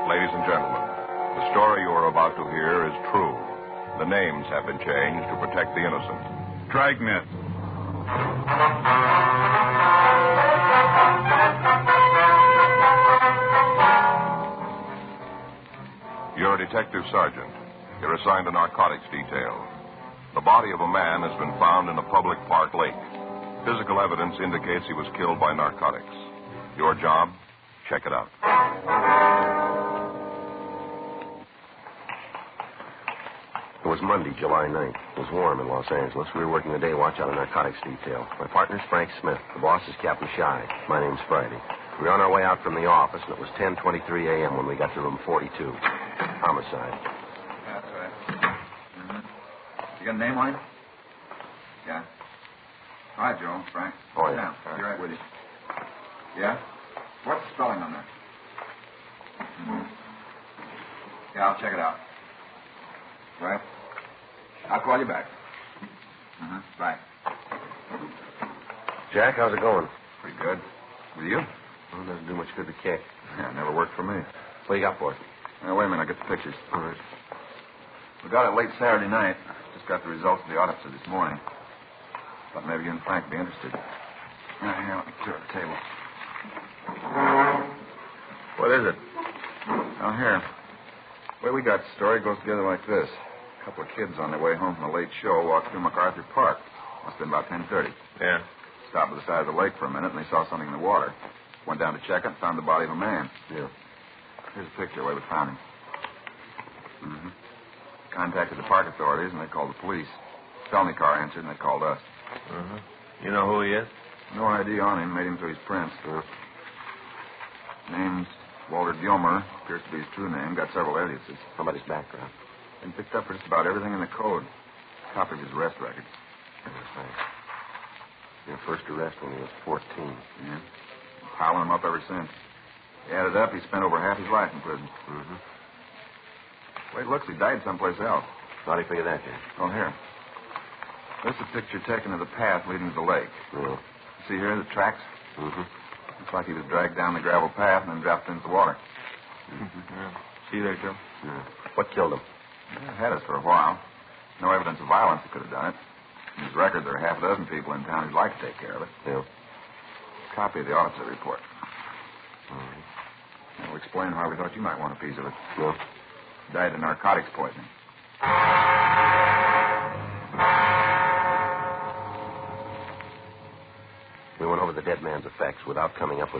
Ladies and gentlemen, the story you are about to hear is true. The names have been changed to protect the innocent. Dragnet. You're a detective sergeant. You're assigned to narcotics detail. The body of a man has been found in a public park lake. Physical evidence indicates he was killed by narcotics. Your job? Check it out. It was Monday, July 9th. It was warm in Los Angeles. We were working the day watch out of narcotics detail. My partner's Frank Smith. The boss is Captain Shy. My name's Friday. We were on our way out from the office, and it was 10:23 a.m. when we got to room 42. Homicide. That's right. Mm-hmm. You got a name on him? Yeah. All right, Joe. Frank. Oh, Sit yeah. down. Be right with you. Yeah? What's the spelling on that? Mm-hmm. Yeah, I'll check it out. Right? I'll call you back. Mm-hmm. Bye. Jack, how's it going? Pretty good. With you? Well, it doesn't do much good to kick. Yeah, it never worked for me. What do you got for it? Now, wait a minute. I'll get the pictures. All right. We got it late Saturday night. Just got the results of the autopsy this morning. Thought maybe you and Frank would be interested. Now, here, let me clear the table. What is it? Now, here. The way we got the story goes together like this. A couple of kids on their way home from a late show walked through MacArthur Park. Must have been about 10:30. Yeah. Stopped by the side of the lake for a minute, and they saw something in the water. Went down to check it and found the body of a man. Yeah. Here's a picture of where we found him. Mm-hmm. Contacted the park authorities, and they called the police. Felony car answered, and they called us. Uh-huh. You know who he is? No ID on him. Made him through his prints. Name's Walter Gilmer. Appears to be his true name. Got several aliases. How about his background? Been picked up for just about everything in the code. Copy of his arrest record. Thanks. Your first arrest when he was 14. Yeah. Piling him up ever since. He added up, he spent over half his life in prison. Mm-hmm. The way it looks, he died someplace else. How do you figure that, Jack? Oh, here. This is a picture taken of the path leading to the lake. Yeah. See here, the tracks? Mm-hmm. Looks like he was dragged down the gravel path and then dropped into the water. Mm-hmm. Yeah. See there, Joe? Yeah. What killed him? Yeah, had us for a while. No evidence of violence that could have done it. In his record, there are half a dozen people in town who'd like to take care of it. Yeah. Copy of the autopsy report. All right. And we'll explain why we thought you might want a piece of it. Yeah. Died of narcotics poisoning. We went over the dead man's effects without coming up with